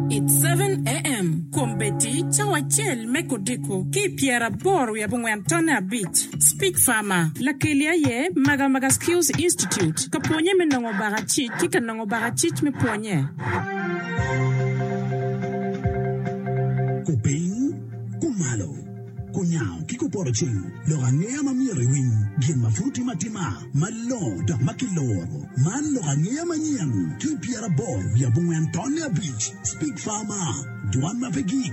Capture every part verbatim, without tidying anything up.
It's seven a.m. Kombeti chawachel mekodiko ki Pierre Bor ya bungwantona beach. Speak Farmer. La kelia ye maga maga skills institute. Kaponye me nango barachit kika nango barachit me ponye. Kuping kumalo. Kunyao kiko porochin. Lorangea mamiri wing. Gin mafuti matima. Malod makiloro. Man lorangea manyan. Ki Pierre Bor ya bungwantona beach. Speak Farmer. Duan mapegik.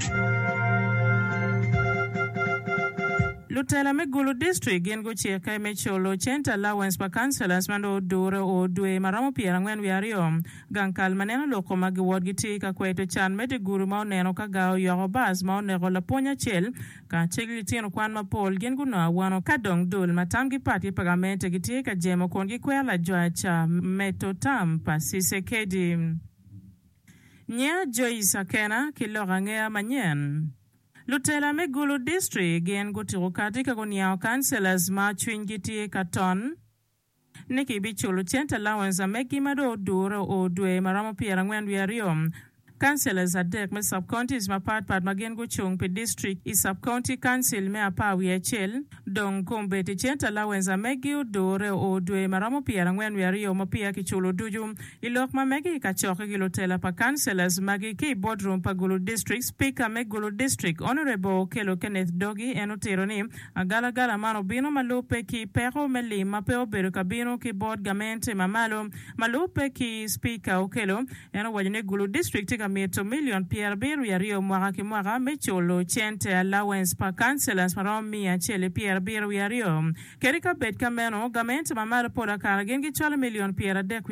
Lutela Megulu District gengo cheka mecholo chenta allowance pa councillors mando dure o dwe maramo piera ngwen wiario gankal maneno loko magi ward giti ka kweto chan mede guru ma oneno ka gao yogo bas ma onego la ponya chel ka chegli tino kwan ma pol gengo na wano kadong dul matam gi pati pagamente giti ka jemo kongi kwela joa cha meto tam pa sisekedi nya Joyce Akena kilora ngea manyen. Lutela Megulu District gen gutiro katika kuniao councillors ma chwingiti katon Niki bichulu chenta allowance meki mado dura o dwe maramo piera ngwen wiario councillors adek me sub-counties ma part part magen guchung pe district i sub-county council me apa wiechel dong kombe te chenta allowance meki dura o dwe maramo piera ngwen wiario ma pia kichulu duju ilok ma meki kachoke gilotela pa councillors magi ki boardroom pa Gulu District speaker me Gulu District honorable Kelo Kenneth Dogi enoteroni agala gala mano bino malupe ki pero meli ma peo beru kabino ki board gamente mamalo malupe ki speaker okelo eno wajine Gulu District tika mieto million Pierre Beru ya rio mwaka ki mwaka mecholo chente allowance pa councillors maromi ya chele Pierre Beru ya rio kerika bet kameno gamente mamalo pola kara gengi chole million Pierre dek